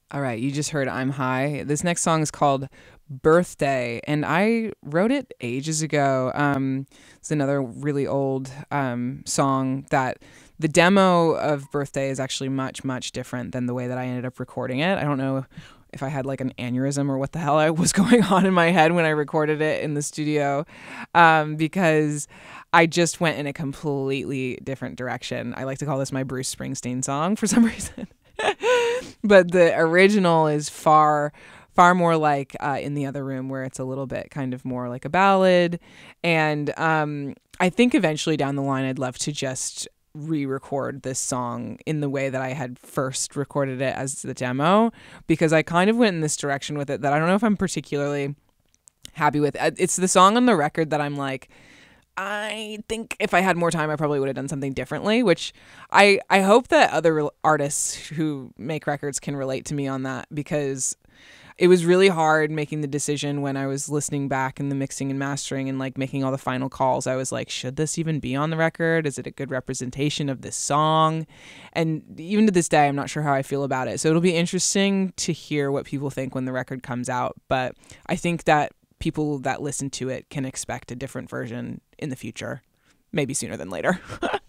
All right, you just heard I'm High. This next song is called Birthday, and I wrote it ages ago. It's another really old song that the demo of Birthday is actually much, much different than the way that I ended up recording it. I don't know if I had like an aneurysm or what the hell I was going on in my head when I recorded it in the studio, because I just went in a completely different direction. I like to call this my Bruce Springsteen song for some reason. But the original is far more like In the Other Room, where it's a little bit kind of more like a ballad. And I think eventually down the line I'd love to just re-record this song in the way that I had first recorded it as the demo, because I kind of went in this direction with it that I don't know if I'm particularly happy with. It's the song on the record that I'm like, I think if I had more time, I probably would have done something differently, which I hope that other artists who make records can relate to me on that, because it was really hard making the decision when I was listening back and the mixing and mastering and like making all the final calls. I was like, should this even be on the record? Is it a good representation of this song? And even to this day, I'm not sure how I feel about it. So it'll be interesting to hear what people think when the record comes out. But I think that people that listen to it can expect a different version in the future, maybe sooner than later.